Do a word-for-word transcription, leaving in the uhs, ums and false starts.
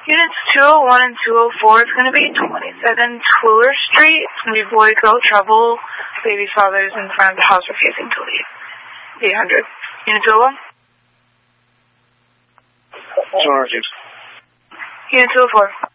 Units two oh one and two oh four, it's going to be twenty-seven Twiller Street. It's going to be boy, girl, trouble, baby's fathers in front of the house refusing to leave. eight hundred. Unit two oh one? two hundred. Unit two oh four.